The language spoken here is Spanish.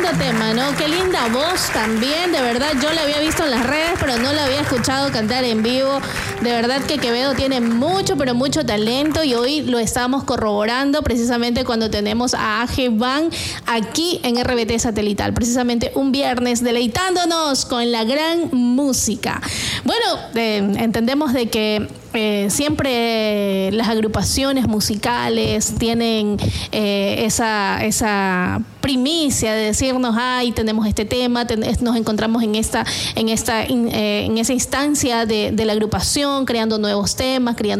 tema, ¿no? Qué linda voz también, de verdad. Yo la había visto en las redes, pero no la había escuchado cantar en vivo. De verdad que Quevedo tiene mucho, pero mucho talento y hoy lo estamos corroborando precisamente cuando tenemos a AG Band aquí en RBT Satelital. Precisamente un viernes deleitándonos con la gran música. Bueno, entendemos de que siempre las agrupaciones musicales tienen esa primicia de decirnos, ay, tenemos este tema, nos encontramos en esa instancia de la agrupación, creando nuevos temas, creando